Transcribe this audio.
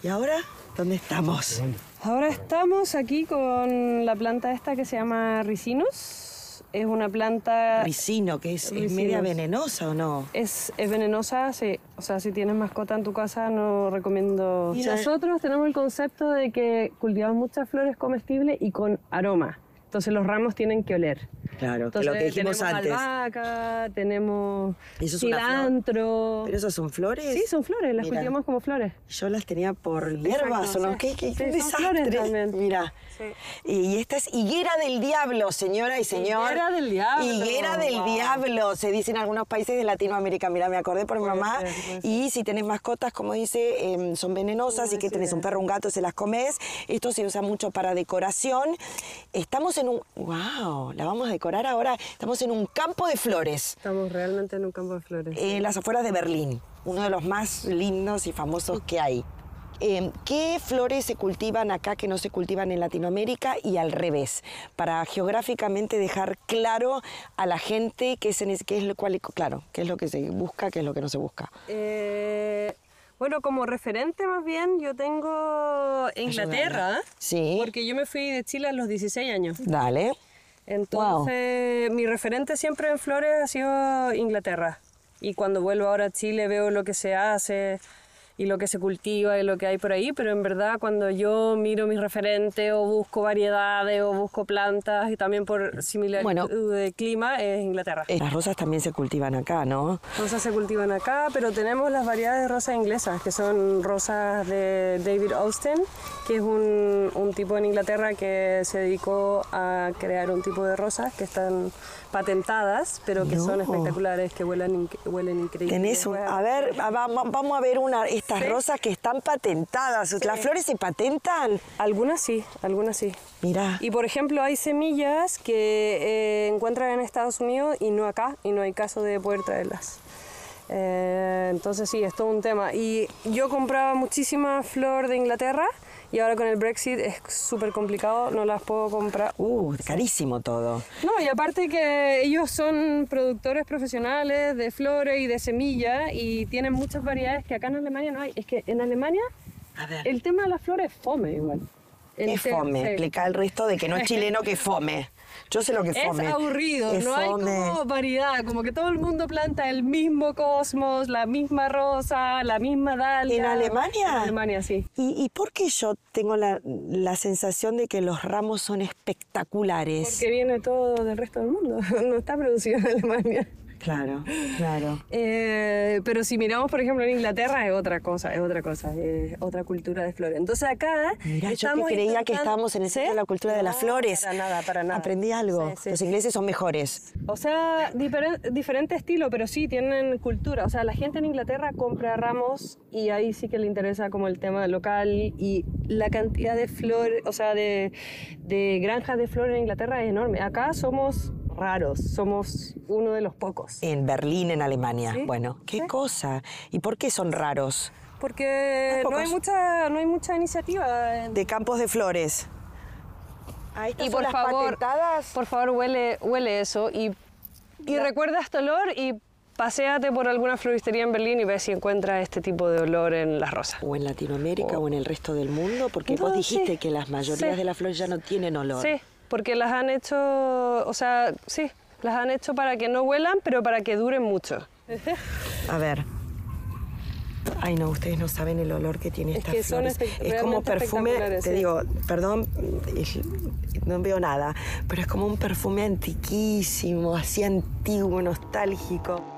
¿Y ahora dónde estamos? Ahora estamos aquí con la planta esta que se llama Ricinus. Es una planta... Ricino, que es media venenosa, ¿o no? Es venenosa, sí. O sea, si tienes mascota en tu casa, no recomiendo... Mira. Nosotros tenemos el concepto de que cultivamos muchas flores comestibles y con aroma. Entonces los ramos tienen que oler. Claro, Entonces, que lo que dijimos tenemos antes. albahaca, tenemos ¿Eso es cilantro. ¿Pero esas son flores? Sí, son flores, las Mira. cultivamos como flores. Yo las tenía por hierbas, ¿o no? Sí. ¿Qué Sí, un son flores desastre? también. Mira. Sí. Y esta es higuera del diablo, señora y señor. Higuera del diablo. Higuera del diablo, se dice en algunos países de Latinoamérica. Mira, me acordé por mi mamá. Puede ser. Y si tenés mascotas, como dice, son venenosas, y que tenés un perro, un gato, se las comes. Esto se usa mucho para decoración. Estamos en un... ¡Wow! La vamos a decorar ahora. Estamos en un campo de flores. Estamos realmente en un campo de flores. En las afueras de Berlín, uno de los más lindos y famosos que hay. ¿Qué flores se cultivan acá que no se cultivan en Latinoamérica y al revés? Para geográficamente dejar claro a la gente qué es lo que se busca, qué es lo que no se busca. Bueno, como referente más bien yo tengo Inglaterra. Sí. Porque yo me fui de Chile a los 16 años. Dale. Entonces, mi referente siempre en flores ha sido Inglaterra. Y cuando vuelvo ahora a Chile veo lo que se hace y lo que se cultiva y lo que hay por ahí, pero en verdad cuando yo miro mis referentes o busco variedades o busco plantas y también por similaridad de clima, es Inglaterra. Las rosas también se cultivan acá, ¿no? Rosas se cultivan acá, pero tenemos las variedades de rosas inglesas, que son rosas de David Austin, que es un tipo en Inglaterra que se dedicó a crear un tipo de rosas que están patentadas, pero que son espectaculares, que huelen increíble. Tenés a ver, vamos a ver estas rosas que están patentadas. Sí. ¿Las flores se patentan? Algunas sí, algunas sí. Mira. Y por ejemplo hay semillas que encuentran en Estados Unidos y no acá, y no hay caso de poder traerlas. Entonces sí, es todo un tema. Y yo compraba muchísima flor de Inglaterra y ahora con el Brexit es súper complicado, no las puedo comprar. Carísimo todo. No, y aparte que ellos son productores profesionales de flores y de semillas y tienen muchas variedades que acá en Alemania no hay. Es que en Alemania el tema de las flores es fome igual. Es fome, sí. Explica al resto de que no es chileno que es fome. Yo sé lo que es fome. Es aburrido, no hay como variedad, como que todo el mundo planta el mismo cosmos, la misma rosa, la misma dalia. ¿En Alemania? En Alemania, sí. ¿Y por qué yo tengo la sensación de que los ramos son espectaculares? Porque viene todo del resto del mundo, no está producido en Alemania. Claro, claro. Pero si miramos, por ejemplo, en Inglaterra es otra cosa, es otra cultura de flores. Entonces acá... Mira, yo que creía que estábamos en el centro de la cultura de las flores. Para nada. Aprendí algo. Sí, sí. Los ingleses son mejores. O sea, diferente estilo, pero sí tienen cultura. O sea, la gente en Inglaterra compra ramos y ahí sí que le interesa como el tema local y la cantidad de flores, o sea, de granjas de flores en Inglaterra es enorme. Acá somos raros, somos uno de los pocos. En Berlín, en Alemania. ¿Sí? Bueno, qué cosa. ¿Y por qué son raros? Porque no hay mucha iniciativa. De campos de flores. Y por favor, huele eso y recuerda este olor y paséate por alguna floristería en Berlín y ve si encuentras este tipo de olor en las rosas. O en Latinoamérica o en el resto del mundo, porque vos dijiste que las mayorías de las flores ya no tienen olor. Sí, porque las han hecho, las han hecho para que no huelan, pero para que duren mucho. A ver. Ay, no, ustedes no saben el olor que tiene estas flores. Es como perfume, te digo, perdón, no veo nada, pero es como un perfume antiquísimo, así antiguo, nostálgico.